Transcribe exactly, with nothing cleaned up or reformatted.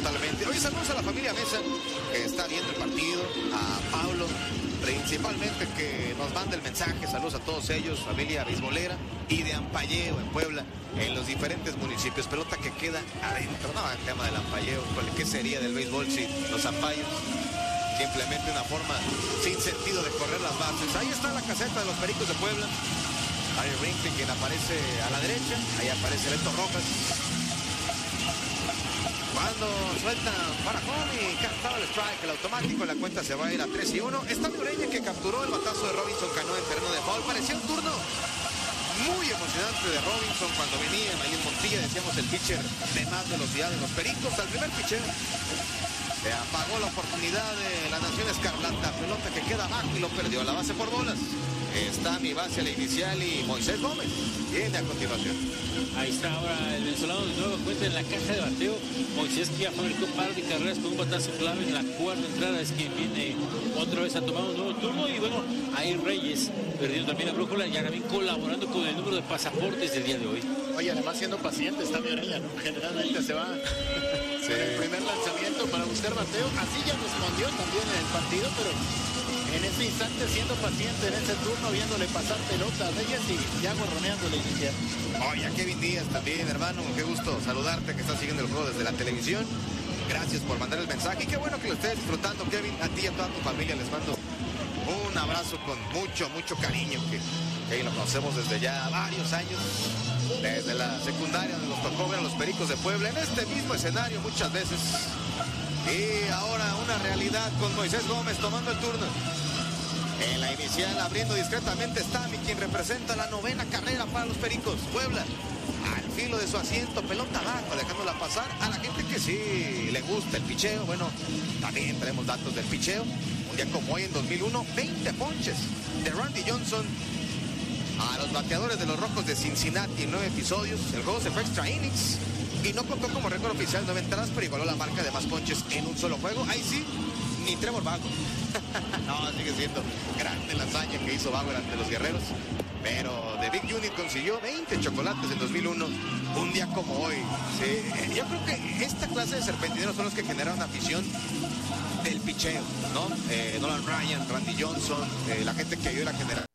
totalmente. Hoy saludos a la familia Mesa, que está viendo el partido, a Pablo, principalmente, que nos manda el mensaje. Saludos a todos ellos, familia beisbolera, y de Ampalleo en Puebla, en los diferentes municipios. Pelota que queda adentro, no, el tema del ampalleo, ¿qué sería del béisbol sin los ampallos? Simplemente una forma sin sentido de correr las bases. Ahí está la caseta de los Pericos de Puebla. Hay Rinkley, quien aparece a la derecha. Ahí aparece Beto Rojas. Cuando sueltan para home y captado el strike, el automático, la cuenta se va a ir a tres y uno. Está Ureña, que capturó el batazo de Robinson Cano en terreno de foul. Parecía un turno muy emocionante de Robinson cuando venían ahí en Montilla. Decíamos el pitcher de más velocidad de los Pericos. Al primer pitcher se apagó la oportunidad de la Nación Escarlata. Pelota que queda abajo y lo perdió a la base por bolas. Está mi base a la inicial y Moisés Gómez viene a continuación. Ahí está ahora el venezolano de nuevo cuenta en la caja de bateo. Moisés, que ya fabricó un par de carreras con un batazo clave en la cuarta entrada, es quien viene otra vez a tomar un nuevo turno. Y bueno, ahí Reyes perdiendo también la brújula y también colaborando con el número de pasaportes del día de hoy. Oye, además siendo paciente está Ureña, ¿no? Generalmente se va sí. en el primer lanzamiento para buscar bateo. Así ya respondió también en el partido, pero en ese instante siendo paciente en ese turno, viéndole pasar pelota a Reyes y ya gorroneándole iniciar. Oye, a Kevin Díaz también, hermano, qué gusto saludarte, que estás siguiendo el juego desde la televisión. Gracias por mandar el mensaje y qué bueno que lo estés disfrutando, Kevin. A ti y a toda tu familia les mando un abrazo con mucho, mucho cariño, que, que lo conocemos desde ya varios años, desde la secundaria donde nos tocó ver a los Pericos de Puebla en este mismo escenario muchas veces. Y ahora una realidad con Moisés Gómez tomando el turno. En la inicial, abriendo discretamente, está mi quien representa la novena carrera para los Pericos. Puebla, al filo de su asiento, pelota abajo, dejándola pasar a la gente que sí le gusta el picheo. Bueno, también tenemos datos del picheo. Un día como hoy, en dos mil uno, veinte ponches de Randy Johnson a los bateadores de los Rojos de Cincinnati en nueve episodios. El juego se fue extra innings y no contó como récord oficial nueve entradas, pero igualó la marca de más ponches en un solo juego. Ahí sí, ni Trevor Bauer. No, sigue siendo grande la hazaña que hizo Bauer ante los Guerreros. Pero The Big Unit consiguió veinte chocolates en dos mil uno, un día como hoy. Sí, yo creo que esta clase de serpentineros son los que generaron afición del picheo, ¿no? Eh, Nolan Ryan, Randy Johnson, eh, la gente que ayudó a generar